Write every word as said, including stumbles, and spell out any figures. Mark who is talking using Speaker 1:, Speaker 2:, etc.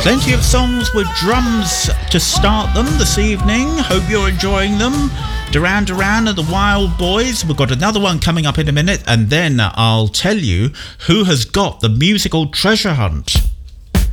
Speaker 1: Plenty of songs with drums to start them this evening. Hope you're enjoying them. Duran Duran and the Wild Boys. We've got another one coming up in a minute, and then I'll tell you who has got the musical treasure hunt.